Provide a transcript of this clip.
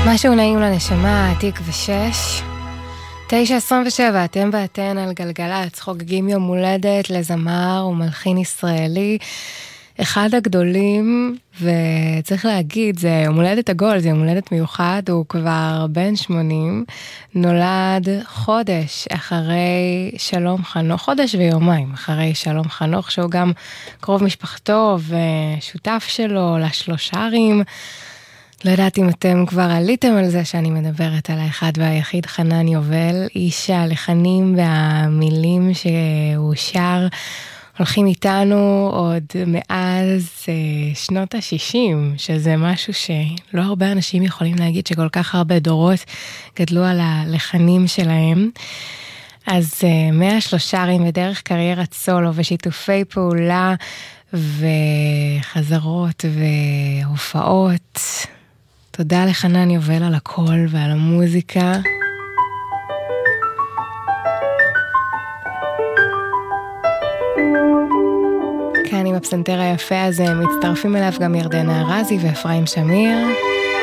משהו נעים לנשמה, תקווה 6. 9:27, אתם ואתן על גלגלצ, חוגגים יום הולדת לזמר ומלחין ישראלי, אחד הגדולים, וצריך להגיד, זה יום הולדת עגול, זה יום הולדת מיוחד, הוא כבר בן 80, נולד חודש אחרי שלום חנוך, חודש ויומיים אחרי שלום חנוך, שהוא גם קרוב משפחתו ושותף שלו לשלושרים. לא יודעת אם אתם כבר עליתם על זה שאני מדברת על האחד והיחיד חנן יובל, איש הלחנים והמילים שהוא שר, הולכים איתנו עוד מאז שנות ה-60, שזה משהו שלא הרבה אנשים יכולים להגיד שכל כך הרבה דורות גדלו על הלחנים שלהם. אז מהשלושרים ודרך קריירת סולו ושיתופי פעולה וחזרות והופעות, תודה לחנן יובל על הקול ועל המוזיקה. כאן עם הפסנתר היפה הזה מצטרפים אליו גם ירדנה ארזי ואפרים שמיר.